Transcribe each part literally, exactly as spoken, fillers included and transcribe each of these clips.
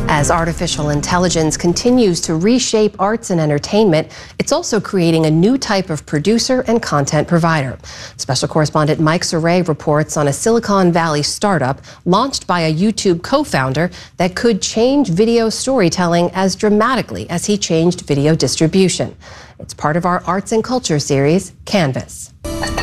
As artificial intelligence continues to reshape arts and entertainment, it's also creating a new type of producer and content provider. Special correspondent Mike Saray reports on a Silicon Valley startup launched by a YouTube co-founder that could change video storytelling as dramatically as he changed video distribution. It's part of our arts and culture series, Canvas.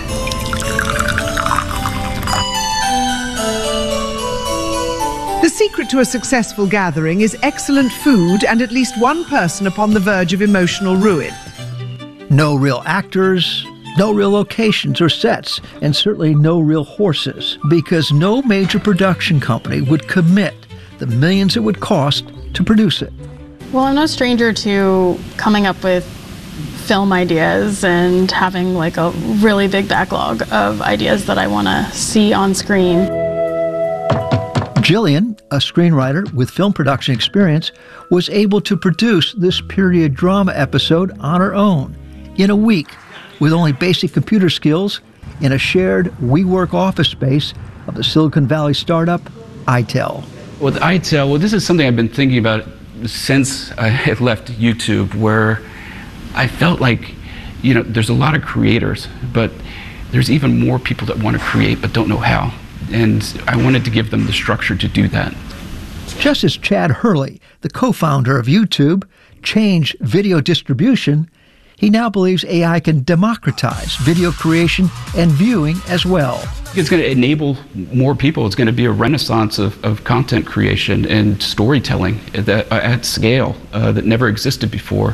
The secret to a successful gathering is excellent food and at least one person upon the verge of emotional ruin. No real actors, no real locations or sets, and certainly no real horses, because no major production company would commit the millions it would cost to produce it. Well, I'm no stranger to coming up with film ideas and having like a really big backlog of ideas that I want to see on screen. Jillian, a screenwriter with film production experience, was able to produce this period drama episode on her own in a week with only basic computer skills in a shared WeWork office space of the Silicon Valley startup ITEL. With ITEL, well, this is something I've been thinking about since I had left YouTube, where I felt like, you know, there's a lot of creators, but there's even more people that want to create but don't know how. And I wanted to give them the structure to do that. Just as Chad Hurley, the co-founder of YouTube, changed video distribution, he now believes A I can democratize video creation and viewing as well. It's going to enable more people. It's going to be a renaissance of, of content creation and storytelling at, at scale uh, that never existed before.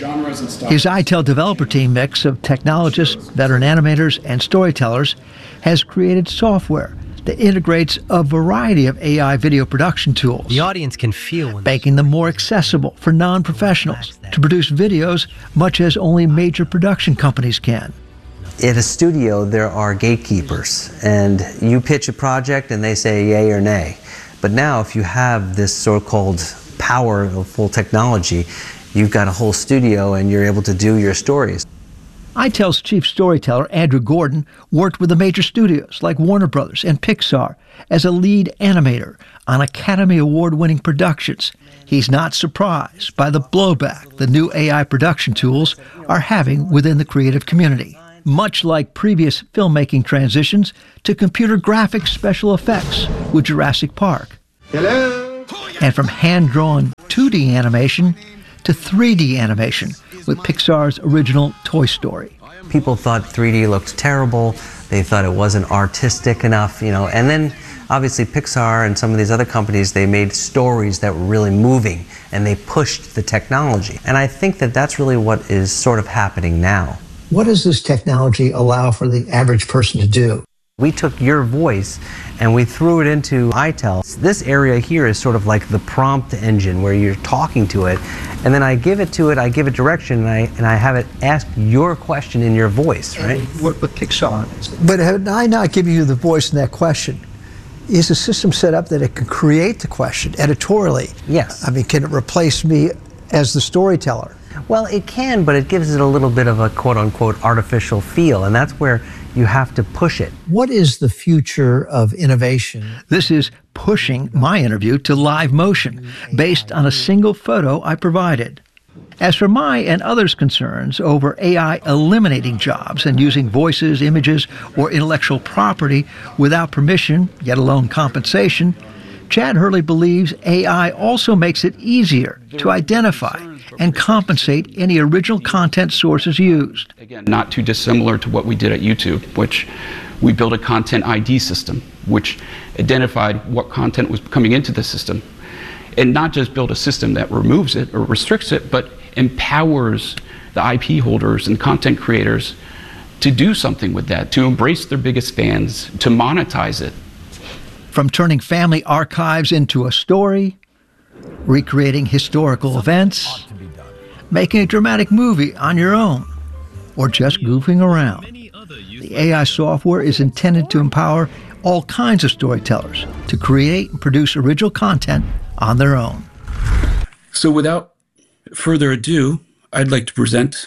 His ITEL developer team mix of technologists, veteran animators, and storytellers has created software that integrates a variety of A I video production tools. The audience can feel when making them more accessible for non-professionals to produce videos much as only major production companies can. At a studio, there are gatekeepers, and you pitch a project and they say yay or nay. But now if you have this so-called power of full technology, you've got a whole studio and you're able to do your stories. ITEL's chief storyteller, Andrew Gordon, worked with the major studios like Warner Brothers and Pixar as a lead animator on Academy Award-winning productions. He's not surprised by the blowback the new A I production tools are having within the creative community, much like previous filmmaking transitions to computer graphics special effects with Jurassic Park. Hello. And from hand-drawn two D animation to three D animation with Pixar's original Toy Story. People thought three D looked terrible. They thought it wasn't artistic enough, you know, and then obviously Pixar and some of these other companies, they made stories that were really moving and they pushed the technology. And I think that that's really what is sort of happening now. What does this technology allow for the average person to do? We took your voice and we threw it into ITEL. This area here is sort of like the prompt engine where you're talking to it, and then I give it to it, I give it direction, and I, and I have it ask your question in your voice, right? What with Pixar. But have I not given you the voice in that question? Is the system set up that it can create the question editorially? Yes. I mean, can it replace me as the storyteller? Well, it can, but it gives it a little bit of a quote-unquote artificial feel, and that's where you have to push it. What is the future of innovation? This is pushing my interview to live motion based on a single photo I provided. As for my and others' concerns over A I eliminating jobs and using voices, images, or intellectual property without permission, yet alone compensation, Chad Hurley believes A I also makes it easier to identify and compensate any original content sources used. Again, not too dissimilar to what we did at YouTube, which we built a content I D system, which identified what content was coming into the system. And not just build a system that removes it or restricts it, but empowers the I P holders and content creators to do something with that, to embrace their biggest fans, to monetize it. From turning family archives into a story, recreating historical events, making a dramatic movie on your own, or just goofing around. The A I software is intended to empower all kinds of storytellers to create and produce original content on their own. So without further ado, I'd like to present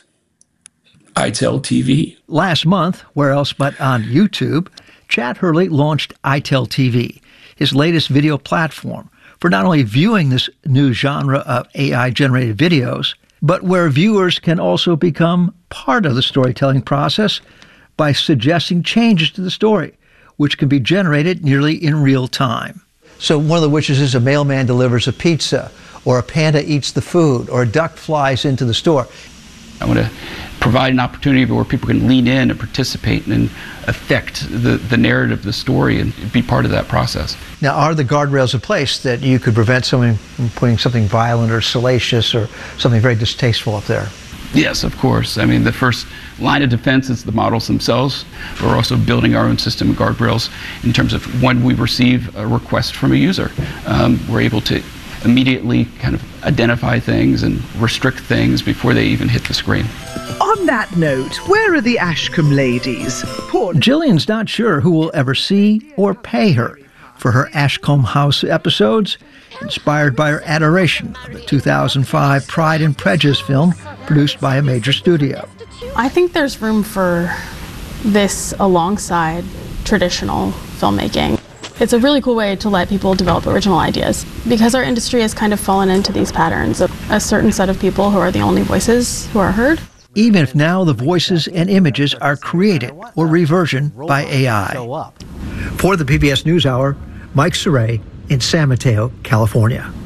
ITEL T V. Last month, where else but on YouTube, Chad Hurley launched ITEL T V, his latest video platform for not only viewing this new genre of A I-generated videos, but where viewers can also become part of the storytelling process by suggesting changes to the story, which can be generated nearly in real time. So one of the wishes is a mailman delivers a pizza, or a panda eats the food, or a duck flies into the store. I want to provide an opportunity where people can lean in and participate and affect the, the narrative of the story and be part of that process. Now, are the guardrails in place that you could prevent someone from putting something violent or salacious or something very distasteful up there? Yes, of course. I mean, the first line of defense is the models themselves. We're also building our own system of guardrails in terms of when we receive a request from a user. Um, we're able to immediately kind of identify things and restrict things before they even hit the screen. On that note, where are the Ashcombe ladies? Poor Gillian's not sure who will ever see or pay her for her Ashcombe House episodes, inspired by her adoration of the two thousand five Pride and Prejudice film produced by a major studio. I think there's room for this alongside traditional filmmaking. It's a really cool way to let people develop original ideas, because our industry has kind of fallen into these patterns of a certain set of people who are the only voices who are heard. Even if now the voices and images are created or reversioned by A I. For the P B S NewsHour, Mike Saray in San Mateo, California.